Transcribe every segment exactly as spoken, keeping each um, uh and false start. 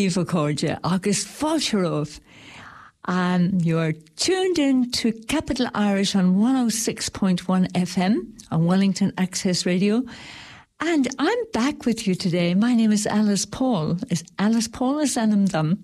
Díomh Cóide, agus Fáiltearóibh. Um, you're tuned in to Capital Irish on one oh six point one F M on Wellington Access Radio. And I'm back with you today. My name is Alice Paul. Is Alice Paul is Anamdam.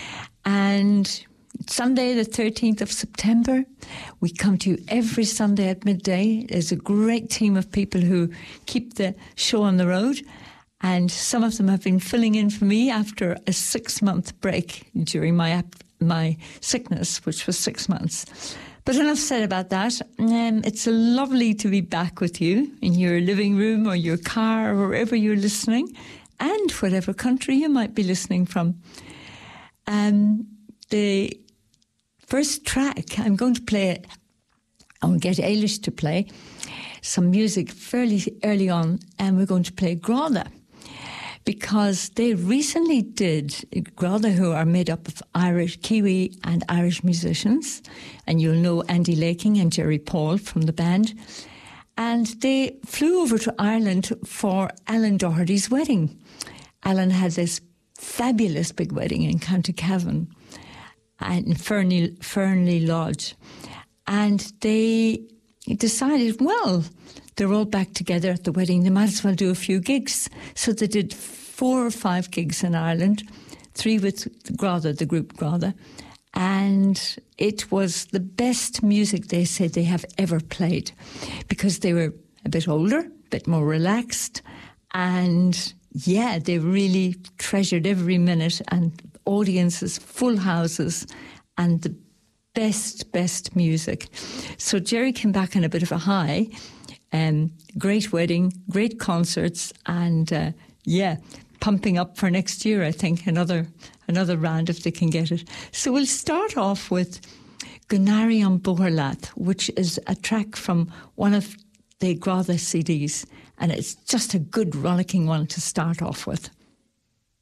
And Sunday, the thirteenth of September, we come to you every Sunday at midday. There's a great team of people who keep the show on the road. And some of them have been filling in for me after a six-month break during my my sickness, which was six months. But enough said about that. Um, it's lovely to be back with you in your living room or your car or wherever you're listening, and whatever country you might be listening from. Um, the first track, I'm going to play, I'll get Eilish to play some music fairly early on, and we're going to play Grada, because they recently did, Grada, who are made up of Irish, Kiwi and Irish musicians, and you'll know Andy Laking and Jerry Paul from the band, and they flew over to Ireland for Alan Doherty's wedding. Alan had this fabulous big wedding in County Cavan in Fernley, Fernley Lodge, and they decided, well, they're all back together at the wedding, they might as well do a few gigs. So they did four or five gigs in Ireland, three with Grada, the group Grada, and it was the best music they said they have ever played, because they were a bit older, a bit more relaxed, and yeah, they really treasured every minute, and audiences, full houses, and the best, best music. So Jerry came back on a bit of a high. Um, great wedding, great concerts, and uh, yeah, pumping up for next year, I think, another another round if they can get it. So we'll start off with Gunari on Boherlath, which is a track from one of the Grada C Ds, and it's just a good rollicking one to start off with.